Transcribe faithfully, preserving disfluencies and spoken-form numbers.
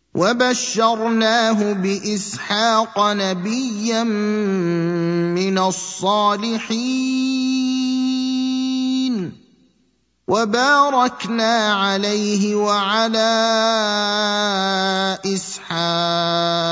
وبشرناه باسحاق نبيا من الصالحين وباركنا عليه وعلى اسحاق